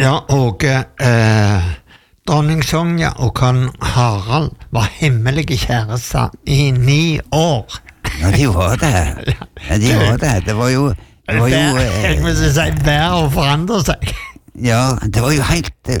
Ja, og dronning Sonja og kong Harald var hemmelige kjærester I 9 år. Ja, de var det. Ja, de var det. Det var jo jeg må si, været forandrer seg. Ja, det var jo helt